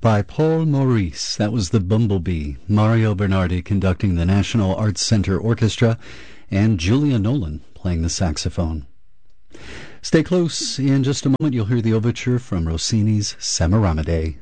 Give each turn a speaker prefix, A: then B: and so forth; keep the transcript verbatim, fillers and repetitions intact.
A: by Paul Maurice. That was the Bumblebee. Mario Bernardi conducting the National Arts Center Orchestra, and Julia Nolan playing the saxophone. Stay close. In just a moment, you'll hear the overture from Rossini's Semiramide.